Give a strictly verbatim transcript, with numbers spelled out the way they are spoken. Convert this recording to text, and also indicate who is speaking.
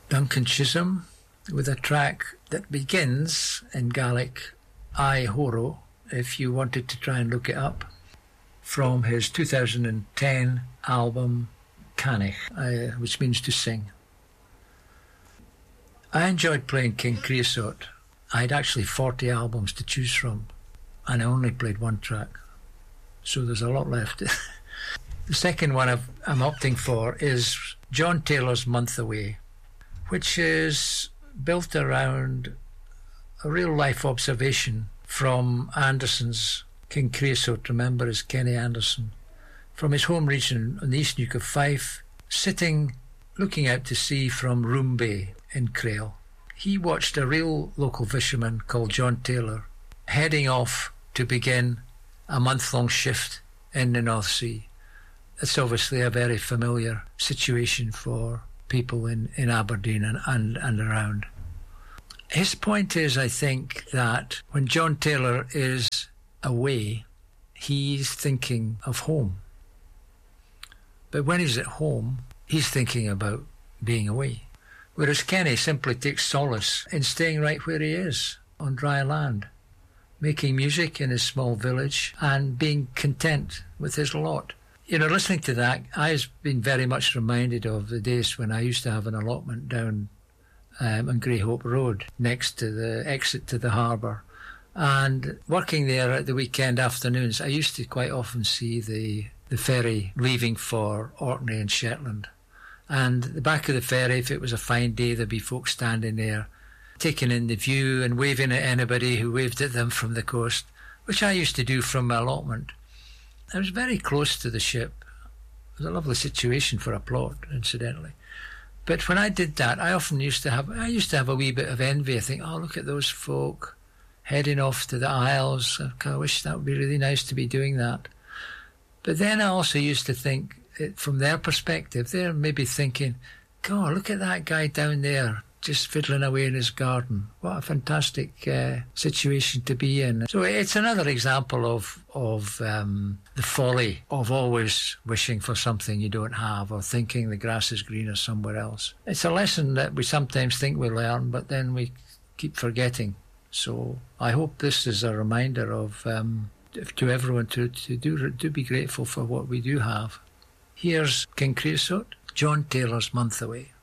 Speaker 1: Duncan Chisholm with a track that begins in Gaelic, Ai Horo, if you wanted to try and look it up, from his two thousand ten album Canich, uh, which means to sing. I enjoyed playing King Creosote. I had actually forty albums to choose from, and I only played one track, so there's a lot left. The second one I've, I'm opting for is John Taylor's Month Away, which is built around a real-life observation from Anderson's King Creosote, remember, as Kenny Anderson, from his home region on the East Neuk of Fife, sitting, looking out to sea from Room Bay in Crail. He watched a real local fisherman called John Taylor heading off to begin a month-long shift in the North Sea. It's obviously a very familiar situation for people in, in Aberdeen and, and, and around. His point is, I think, that when John Taylor is away, he's thinking of home. But when he's at home, he's thinking about being away. Whereas Kenny simply takes solace in staying right where he is, on dry land, making music in his small village and being content with his lot. You know, listening to that, I've been very much reminded of the days when I used to have an allotment down um, on Greyhope Road, next to the exit to the harbour. And working there at the weekend afternoons, I used to quite often see the, the ferry leaving for Orkney and Shetland. And at the back of the ferry, if it was a fine day, there'd be folks standing there, taking in the view and waving at anybody who waved at them from the coast, which I used to do from my allotment. I was very close to the ship. It was a lovely situation for a plot, incidentally. But when I did that, I often used to have, I used to have a wee bit of envy. I think, oh, look at those folk heading off to the Isles. I kind of wish that would be really nice to be doing that. But then I also used to think, it, from their perspective, they're maybe thinking, God, look at that guy down there, just fiddling away in his garden. What a fantastic uh, situation to be in. So it's another example of of um, the folly of always wishing for something you don't have, or thinking the grass is greener somewhere else. It's a lesson that we sometimes think we learn, but then we keep forgetting. So I hope this is a reminder of um, to everyone to, to do, do be grateful for what we do have. Here's King Creosote, John Taylor's Month Away.